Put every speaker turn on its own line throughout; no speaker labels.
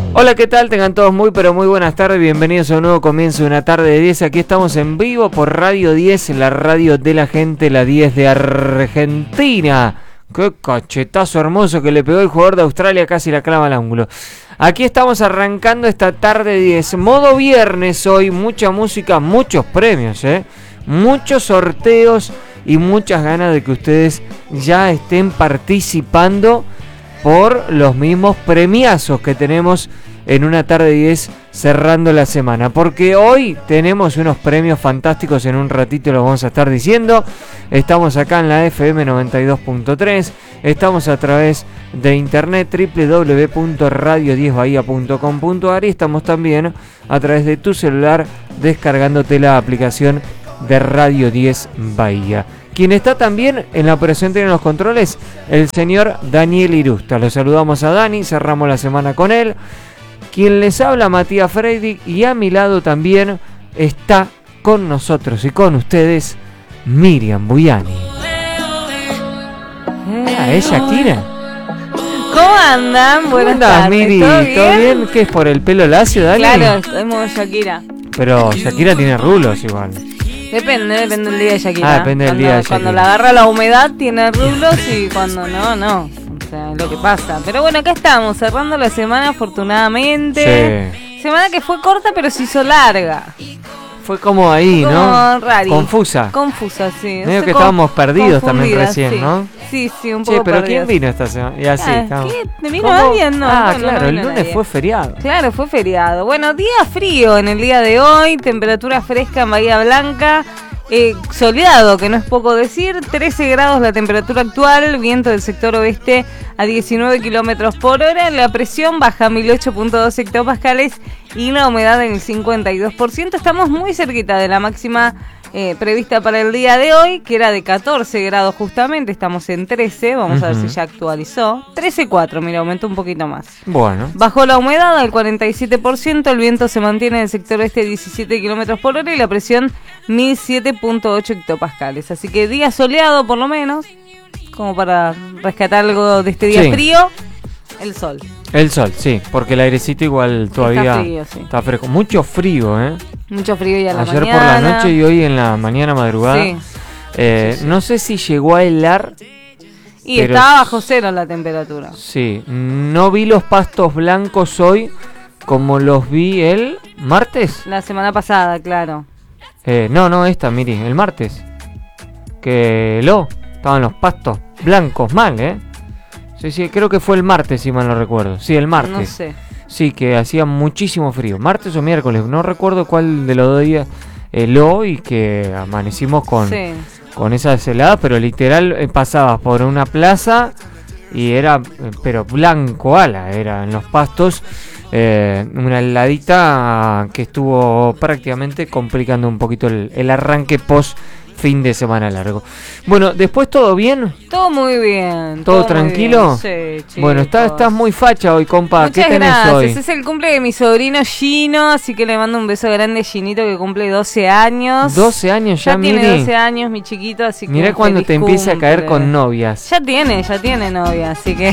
Hola, ¿qué tal? Tengan todos muy pero muy buenas tardes, bienvenidos a un nuevo comienzo de una tarde de 10. Aquí estamos en vivo por Radio 10, la radio de la gente, la 10 de Argentina. Qué cachetazo hermoso que le pegó el jugador de Australia, casi la clava al ángulo. Aquí estamos arrancando esta tarde de 10, modo viernes hoy, mucha música, muchos premios, muchos sorteos y muchas ganas de que ustedes ya estén participando por los mismos premiazos que tenemos en una tarde de 10 cerrando la semana, porque hoy tenemos unos premios fantásticos, en un ratito los vamos a estar diciendo. Estamos acá en la FM 92.3, estamos a través de internet www.radio10bahia.com.ar y estamos también a través de tu celular descargándote la aplicación de Radio 10 Bahía. Quien está también en la operación tiene los controles, el señor Daniel Irusta. Lo saludamos a Dani, cerramos la semana con él. Quien les habla, Matías Freidig, y a mi lado también está con nosotros y con ustedes Miriam Buyani. ¿Es Shakira?
¿Cómo andan? Buenas tardes.
Miri? ¿Todo bien? ¿Qué es por el pelo lacio, Dani?
Claro, estoy modo Shakira.
Pero Shakira tiene rulos igual.
Depende del día de Shakira.
Depende del día de Shakira.
Cuando la agarra la humedad tiene rulos y cuando no. O sea, lo que pasa. Pero bueno, acá estamos, cerrando la semana afortunadamente. Sí. Semana que fue corta pero se hizo larga.
Fue como ahí, ¿no?
Rari.
Confusa,
sí.
Medio que estábamos perdidos también recién,
sí.
¿no?
Sí, un poco
pero
perdidos.
¿Quién vino esta semana? Y así,
¿Qué? ¿Vino alguien? No.
Claro, el lunes fue feriado.
Claro, fue feriado. Bueno, día frío en el día de hoy, temperatura fresca en Bahía Blanca. Soleado, que no es poco decir, 13 grados la temperatura actual, viento del sector oeste a 19 kilómetros por hora, la presión baja a 1008.2 hectopascales y la humedad en el 52%. Estamos muy cerquita de la máxima prevista para el día de hoy, que era de 14 grados justamente, estamos en 13, vamos a ver si ya actualizó. 13,4, mira, aumentó un poquito más.
Bueno.
Bajó la humedad al 47%, el viento se mantiene en el sector este 17 kilómetros por hora y la presión 1007.8 hectopascales. Así que día soleado por lo menos, como para rescatar algo de este día frío, el sol. El sol,
sí, porque el airecito igual todavía
está frío, sí.
Está fresco. Mucho frío,
Mucho frío ya a la
ayer
mañana.
Por la noche y hoy en la mañana madrugada.
Sí.
No sé si llegó a helar.
Y estaba bajo cero la temperatura.
Sí, no vi los pastos blancos hoy como los vi el martes.
La semana pasada, claro.
No, Miri, el martes. Que estaban los pastos blancos mal, Sí, creo que fue el martes, si mal no recuerdo. Sí, el martes.
No sé.
Sí, que hacía muchísimo frío. Martes o miércoles, no recuerdo cuál de los dos días y que amanecimos con esas heladas, pero literal pasabas por una plaza y era, pero blanco era en los pastos, una heladita que estuvo prácticamente complicando un poquito el arranque post fin de semana largo. Bueno, después todo bien.
Todo muy bien.
¿Todo tranquilo?
Sí, chicos.
Bueno, estás muy facha hoy, compa.
Muchas
¿Qué tenés
gracias.
hoy?
Es el cumple de mi sobrino Gino, así que le mando un beso grande a Ginito, que cumple 12 años.
12 años ya,
Miri.
tiene
12 años, mi chiquito, así que
mirá cuando te empiece a caer con novias.
Ya tiene novia, así que...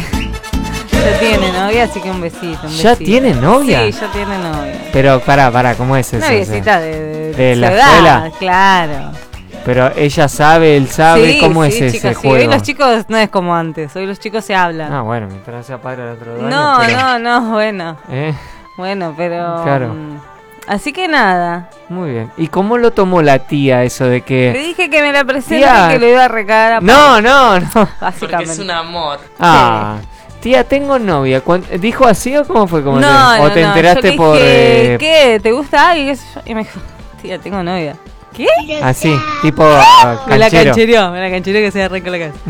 Ya tiene novia, así que un besito.
¿Ya tiene novia?
Sí, ya tiene novia.
Pero pará, ¿cómo es eso?
Noviecita de
la
edad,
escuela.
Claro.
Pero ella sabe, él sabe, ¿cómo es ese
chicos,
juego?
Hoy los chicos no es como antes, hoy los chicos se hablan.
Ah, bueno, mientras sea padre del otro año.
No, bueno. Bueno, pero...
Claro.
Así que nada.
Muy bien. ¿Y cómo lo tomó la tía eso de que...
Le dije que me la presente
tía,
y que lo iba a recagar a
No.
Básicamente.
Porque es un amor.
Ah, sí. Tía, tengo novia. ¿Dijo así o cómo fue?
¿O
te enteraste
yo
por...?
Le dije, ¿qué? ¿Te gusta alguien? Y me dijo, tía, tengo novia. ¿Qué?
Así, tipo canchero.
Me la canchereó que se arrancó la casa.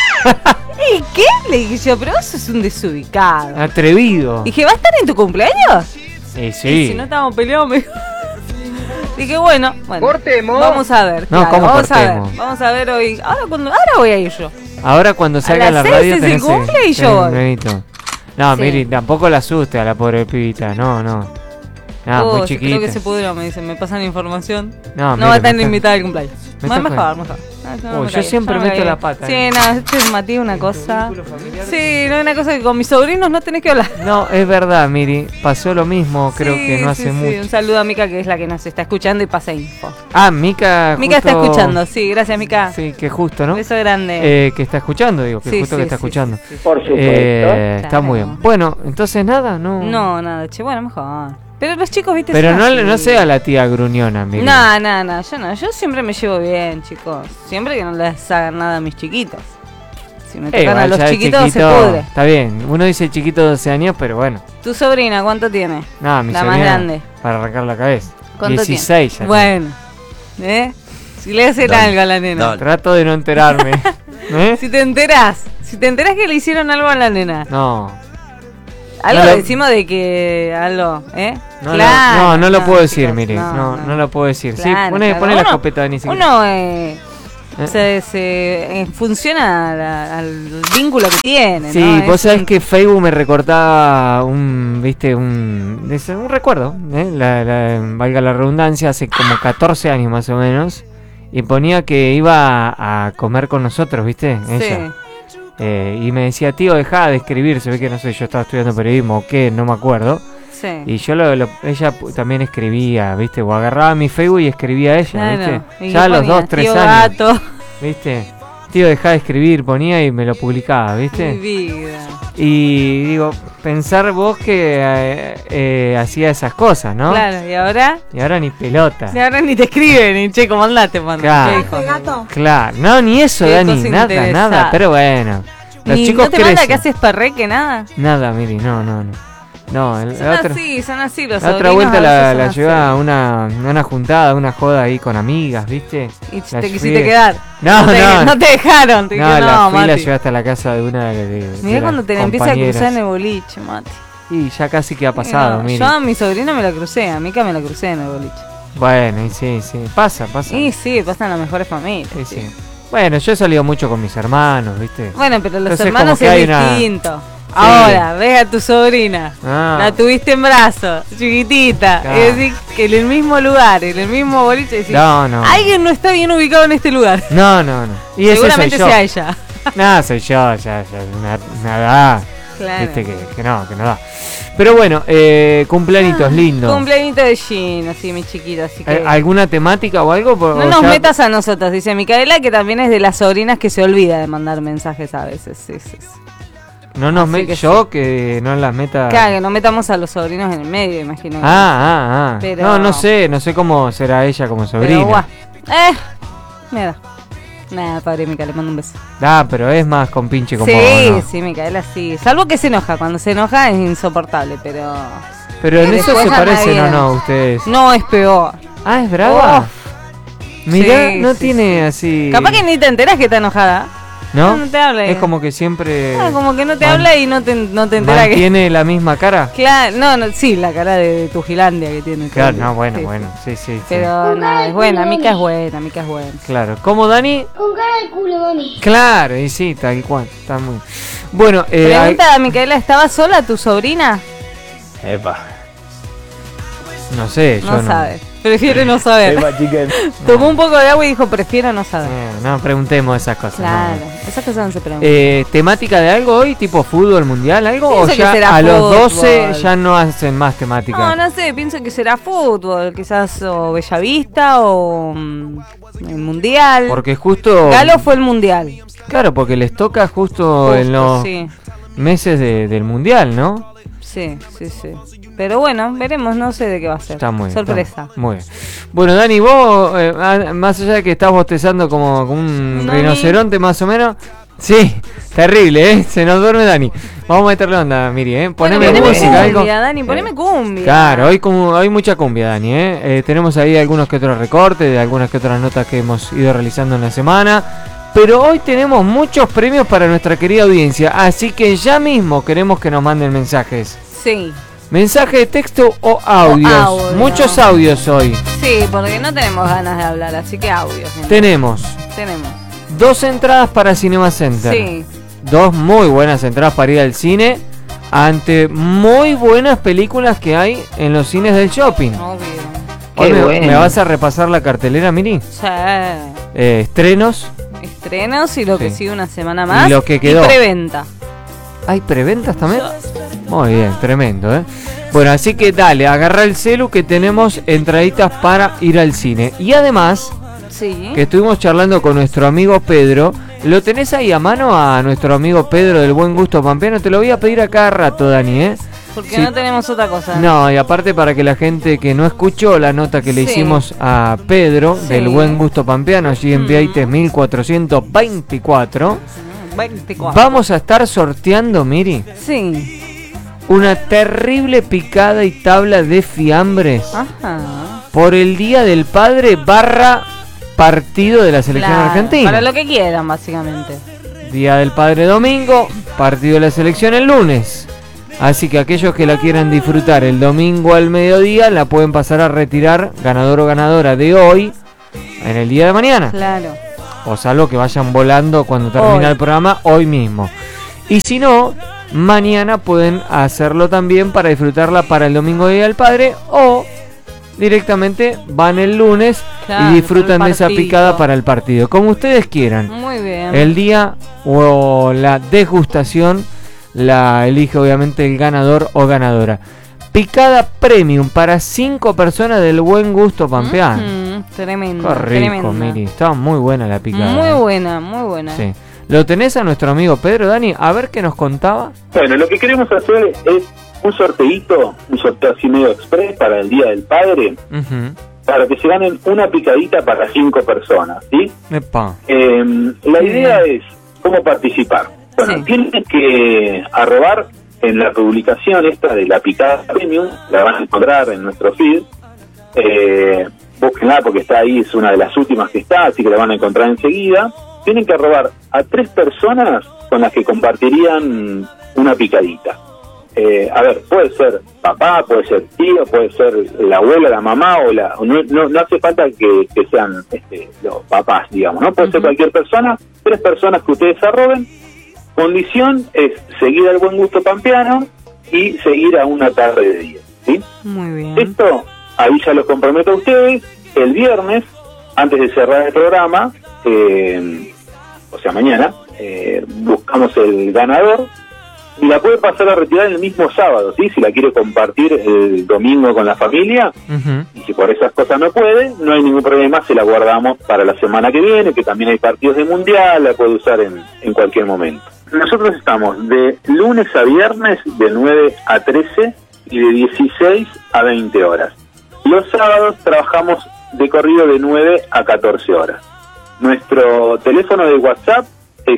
¿Y qué? Le dije yo, pero vos sos un desubicado.
Atrevido.
Dije, ¿va a estar en tu cumpleaños?
Sí.
Y si no estábamos peleados, me dijo. Dije, bueno,
cortemos.
Vamos a ver.
No,
claro,
¿cómo
vamos
cortemos?
a ver. Vamos a ver hoy. Ahora voy a ir yo.
Ahora cuando salga
a las
la radio
6
tenés
se cumple y yo voy.
No,
Sí.
Miri, tampoco la asuste a la pobre pibita. No. No, muy chiquita.
Creo que se pudrió, me dicen. Me pasan información.
No,
No va a estar invitada al cumpleaños.
Me
Mejor.
está Uy, yo siempre meto la pata.
Sí, no, este es Matías una cosa. Sí, no, una cosa que con mis sobrinos no tenés que hablar.
No, es verdad, Miri. Pasó lo mismo, creo que no hace mucho.
Un saludo a Mica, que es la que nos está escuchando y pasa info.
Ah, Mica.
Mica está escuchando, sí, gracias, Mica.
Sí, que justo, ¿no?
Beso grande.
Que está escuchando, digo, que justo que está escuchando.
Sí.
Por supuesto.
Está muy bien. Bueno, entonces nada, no.
No, nada, che, bueno, mejor. Pero los chicos, viste.
Pero no sea la tía gruñona, Miri.
No, yo no. Yo siempre me llevo bien, chicos. Siempre que no les hagan nada a mis chiquitos. Si me tocan a los chiquitos, se pudre.
Está bien, uno dice chiquito de 12 años, pero bueno.
¿Tu sobrina cuánto tiene?
No, mi
la
sobrina,
más grande.
Para arrancar la cabeza.
¿Cuánto
16
tiene?
ya.
Bueno, Si le hacen algo a la nena.
Dale. Trato de no enterarme.
Si te enterás que le hicieron algo a la nena.
No.
Algo decimos de que algo,
No,
claro,
no lo puedo decir,
chicos,
mire. No lo puedo decir.
Claro,
sí, pone la escopeta, ni siquiera.
Uno se funciona al vínculo que tiene.
Sí,
¿no?
vos sabés que Facebook me recortaba un recuerdo, valga la redundancia, hace como 14 años más o menos. Y ponía que iba a comer con nosotros, ¿viste? Ella. Y me decía, tío, dejá de escribir. Se ve que no sé, yo estaba estudiando periodismo o qué, no me acuerdo.
Sí.
Y yo ella también escribía, ¿viste? O agarraba mi Facebook y escribía a ella, ¿viste? Ya a los 2, 3 años.
Gato.
¿Viste? Tío, dejá de escribir, ponía y me lo publicaba, ¿viste?
Mi vida.
Y digo, pensar vos que hacía esas cosas, ¿no?
Claro, ¿y ahora?
Y ahora ni pelota.
Y ahora ni te escriben, ni che, ¿cómo andate, mano?
Claro, claro, no, ni eso, Dani, nada, pero bueno. Los chicos
¿no te
crecen.
manda que haces perreque, nada?
Nada, Miri, no.
Son así los
la otra vuelta la llevé a una juntada, una joda ahí con amigas, ¿viste?
Y te quisiste quedar.
No
te dejaron. Te
la llevé hasta la casa de una de
mirá cuando te la empieza a cruzar en el boliche, Mati.
Y ya casi que ha pasado, Miri.
Yo a mi sobrina me la crucé, a Mica me la crucé en el boliche.
Bueno, y sí, pasa.
Y sí, pasan las mejores familias.
Sí. Bueno, yo he salido mucho con mis hermanos, ¿viste?
Bueno, pero los
entonces,
hermanos es distinto. Sí. Ahora, ves a tu sobrina, la tuviste en brazos, chiquitita, y decís que en el mismo lugar, en el mismo boliche, decís, alguien no está bien ubicado en este lugar.
No.
Y seguramente sea ella.
No, soy yo, ya una edad.
Claro.
Viste que no da. Pero bueno, cumpleañitos lindos.
Cumpleañito de Jean, así mi chiquita, así que...
¿Alguna temática o algo?
No nos metas a nosotros, dice Micaela, que también es de las sobrinas que se olvida de mandar mensajes a veces, sí.
No nos que no las meta.
Claro, que no metamos a los sobrinos en el medio, imagino.
Pero... No sé cómo será ella como sobrina.
Mira. Nada, padre Mica, le mando un beso.
Pero es más con pinche como
Sí, Micaela sí. Salvo que se enoja, cuando se enoja es insoportable, pero...
Pero en eso se parecen o no ustedes.
No, es peor.
¿Es brava? Mirá, no tiene así...
Capaz que ni te enteras que está enojada.
¿No?
No te habla.
Es como que siempre...
como que no te habla y no te entera que...
¿Tiene la misma cara?
Claro, sí, la cara de tu Gilandia que tiene.
Claro, bueno, sí.
Pero nada, es buena, Mica es buena.
Claro, ¿cómo, Dani?
Con cara de culo, Dani.
Claro, y sí, tal cual, está muy... Bueno,
pregunta a Micaela, ¿estaba sola tu sobrina?
Epa.
No sé, yo no.
No sabe. Prefiere no saber. Tomó un poco de agua y dijo, prefiero no saber.
No preguntemos esas cosas.
Claro, esas cosas no se preguntan.
¿Temática de algo hoy? ¿Tipo fútbol mundial? ¿Algo?
Pienso
¿O ya
será
a
fútbol.
los 12 ya no hacen más temática?
No sé, pienso que será fútbol. Quizás o Bellavista o el mundial.
Porque justo...
Galo fue el mundial.
Claro, porque les toca justo en los meses del mundial, ¿no?
Sí. Pero bueno, veremos, no sé de qué va a ser.
Está muy bien.
Sorpresa.
Muy bien. Bueno, Dani, vos, más allá de que estás bostezando como un rinoceronte más o menos... Sí, terrible, se nos duerme Dani. Vamos a meterle onda, Miri,
Poneme música, cumbia, Dani, poneme cumbia.
Claro, hoy mucha cumbia, Dani, Tenemos ahí algunos que otros recortes de algunas que otras notas que hemos ido realizando en la semana. Pero hoy tenemos muchos premios para nuestra querida audiencia, así que ya mismo queremos que nos manden mensajes.
Sí.
Mensaje de texto o audios. Muchos audios hoy.
Sí, porque no tenemos ganas de hablar, así que audios.
Tenemos 2 entradas para Cinema Center.
Sí.
2 muy buenas entradas para ir al cine ante muy buenas películas que hay en los cines del shopping.
Obvio.
Hoy me
bueno.
vas a repasar la cartelera, Miri.
Sí.
Estrenos.
Estrenos y lo que
Sí.
sigue una semana más.
Y lo que quedó.
Y preventa.
¿Hay preventas también? Muy bien, tremendo, ¿eh? Bueno, así que dale, agarra el celu que tenemos entraditas para ir al cine. Y además,
Sí.
que estuvimos charlando con nuestro amigo Pedro. ¿Lo tenés ahí a mano a nuestro amigo Pedro del Buen Gusto Pampeano? Te lo voy a pedir a cada rato, Dani, ¿eh?
Porque
Sí.
no tenemos otra cosa.
No, y aparte para que la gente que no escuchó la nota que le
Sí.
hicimos a Pedro
Sí.
del Buen Gusto Pampeano, allí en Vieites 1424,
24.
vamos a estar sorteando, Miri,
Sí.
una terrible picada y tabla de fiambres
Ajá.
por el Día del Padre / partido de la selección
Claro,
argentina.
Para lo que quieran, básicamente.
Día del Padre domingo, partido de la selección el lunes. Así que aquellos que la quieran disfrutar el domingo al mediodía la pueden pasar a retirar, ganador o ganadora de hoy, en el día de mañana.
Claro.
O salvo que vayan volando cuando termine
Hoy.
el programa, hoy mismo. Y si no, mañana pueden hacerlo también para disfrutarla para el domingo Día del Padre, o directamente van el lunes
Claro,
y disfrutan
para
de
el
esa
partido.
picada para el partido, como ustedes quieran.
Muy bien.
El día o la degustación la elige obviamente el ganador o ganadora. Picada premium para 5 personas del Buen Gusto Pampeano.
Tremendo.
Qué rico,
tremendo.
Miri. Estaba muy buena la picada.
Muy buena, muy buena.
Sí. ¿Lo tenés a nuestro amigo Pedro, Dani? A ver qué nos contaba.
Bueno, lo que queremos hacer es un sorteo así medio express para el Día del Padre,
Ujú.
para que se ganen una picadita para 5 personas, ¿sí?
Epa.
La idea es cómo participar. Bueno,
Sí.
tienen que arrobar en la publicación esta de la picada premium, la van a encontrar en nuestro feed. Búsquenla porque está ahí, es una de las últimas que está, así que la van a encontrar enseguida. Tienen que arrobar a 3 personas con las que compartirían una picadita. A ver, puede ser papá, puede ser tío, puede ser la abuela, la mamá, no hace falta que sean los papás, digamos, ¿no? Puede ser cualquier persona, 3 personas que ustedes arroben. Condición es seguir al Buen Gusto Pampeano y seguir a Una Tarde de 10, ¿sí?
Muy bien.
Esto, ahí ya los comprometo a ustedes, el viernes, antes de cerrar el programa, o sea mañana, buscamos el ganador y la puede pasar a retirar el mismo sábado, ¿sí? Si la quiere compartir el domingo con la familia,
Ujú.
y si por esas cosas no puede, no hay ningún problema, se la guardamos para la semana que viene, que también hay partidos de mundial, la puede usar en cualquier momento. Nosotros estamos de lunes a viernes de 9 a 13 y de 16 a 20 horas. Los sábados trabajamos de corrido de 9 a 14 horas. Nuestro teléfono de WhatsApp es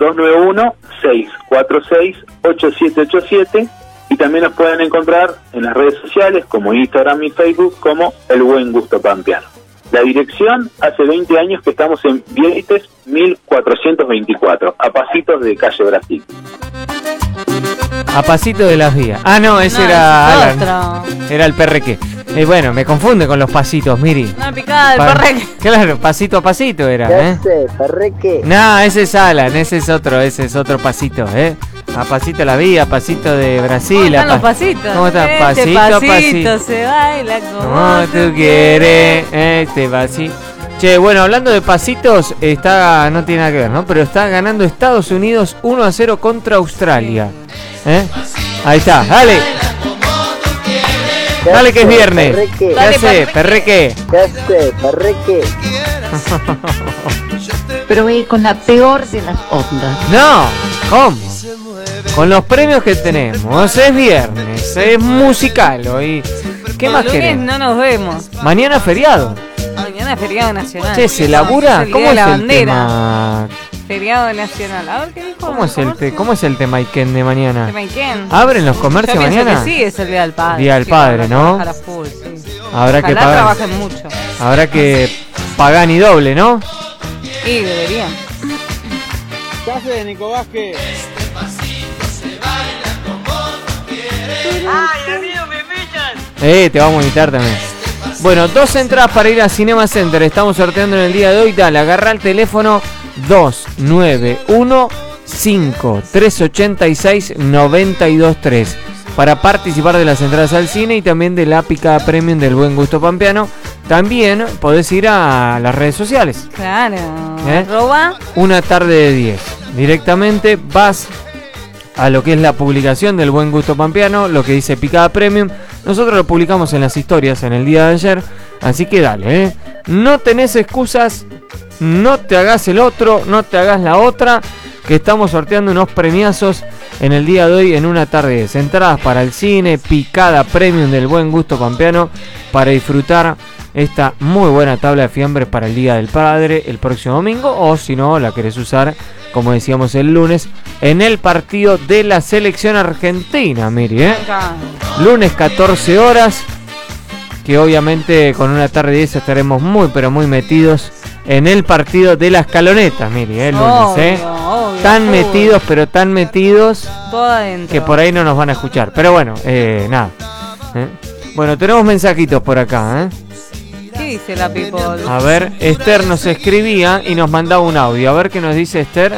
291-646-8787 y también nos pueden encontrar en las redes sociales como Instagram y Facebook como El Buen Gusto Pampeano. La dirección, hace 20 años que estamos en Vieites 1424, a pasitos de calle Brasil.
A pasito de las vías. Ah, no, ese
No,
era
ese es
Alan.
otro.
Era el perreque. Bueno, me confunde con los pasitos, Miri.
Una picada del
Pa-
perreque.
Claro, pasito a pasito era, ¿eh?
Perreque.
No, ese es Alan, ese es otro pasito, ¿eh? A pasito de la vía, a pasito de Brasil.
¿Cómo están
a
los pasitos?
¿Cómo están?
Este
Pasito a
pasito
pasito.
se baila
Como tú quieres, este pasito. Che, bueno, hablando de pasitos, no tiene nada que ver, ¿no? Pero está ganando Estados Unidos 1-0 contra Australia. ¿Eh? Ahí está, dale. Dale que es viernes.
Perreque.
¿Qué
Dale,
hace, perreque?
¿Qué hace, perreque?
Pero con la peor de las ondas.
No, ¿cómo? Con los premios que tenemos, es viernes, es musical hoy. ¿Qué más
El lunes
querés?
no nos vemos.
Mañana feriado.
Mañana es feriado nacional.
Che, ¿se labura?
el
¿Cómo
día de
es
la
el
bandera.
tema?
Feriado nacional. A ver qué dijo.
¿Cómo es el tema Iken de mañana?
Temaiken.
¿Abren los
Yo
comercios
pienso
mañana?
que sí, es el día del padre.
Día del
chicos,
padre,
van a
¿no?
trabajar a full, sí.
Habrá que
Ojalá
pagar.
trabajen mucho.
Habrá que pagar y doble, ¿no?
Y deberían.
¿Qué haces, Nico Vázquez?
Te vamos a invitar también. Bueno, 2 entradas para ir a Cinema Center. Estamos sorteando en el día de hoy. Dale, agarra el teléfono 291-5386-923 para participar de las entradas al cine y también de la picada premium del Buen Gusto Pampeano. también podés ir a las redes sociales.
Claro.
¿Eh? Una tarde de 10. Directamente vas a lo que es la publicación del Buen Gusto Pampeano, lo que dice Picada Premium. Nosotros lo publicamos en las historias en el día de ayer. Así que dale, ¿eh? No tenés excusas, no te hagas el otro, no te hagas la otra, que estamos sorteando unos premiazos en el día de hoy en una tarde de 10. Entradas para el cine, Picada Premium del Buen Gusto Pampeano, para disfrutar esta muy buena tabla de fiambres para el Día del Padre el próximo domingo, o si no la querés usar, como decíamos el lunes, en el partido de la selección argentina, Miri, ¿eh? Lunes 14 horas, que obviamente con una tarde de 10 estaremos muy pero muy metidos en el partido de la escaloneta, Miri, el lunes,
Obvio,
tan metidos, pero tan metidos,
todo adentro,
que por ahí no nos van a escuchar. Pero bueno, nada. Bueno, tenemos mensajitos por acá, ¿eh?
¿Qué dice la people?
A ver, Esther nos escribía y nos mandaba un audio. A ver qué nos dice Esther.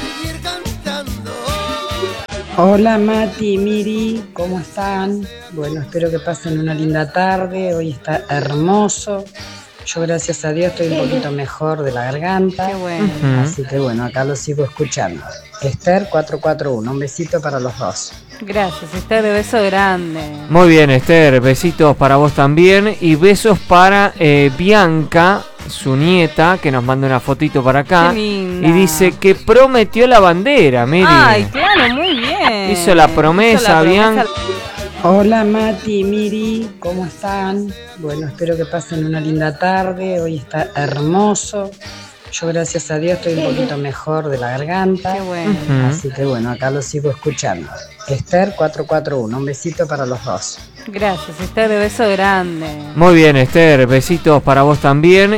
Hola Mati, Miri, ¿cómo están? Bueno, espero que pasen una linda tarde. Hoy está hermoso. Yo, gracias a Dios, estoy un poquito mejor de la garganta.
Qué bueno.
Así que bueno, acá lo sigo escuchando. Esther 441, un besito para los dos.
Gracias, Esther, de beso grande.
Muy bien, Esther, besitos para vos también. Y besos para Bianca, su nieta, que nos manda una fotito para acá.
Qué linda.
Y dice que prometió la bandera, Miri.
Ay, claro, muy bien.
Hizo la promesa, Bianca.
Hola Mati, Miri, ¿cómo están? Bueno, espero que pasen una linda tarde. Hoy está hermoso. Yo, gracias a Dios, estoy un poquito mejor de la garganta.
Qué bueno.
Así que bueno, acá lo sigo escuchando. Esther 441, un besito para los dos.
Gracias, Esther, de beso grande.
Muy bien, Esther, besitos para vos también.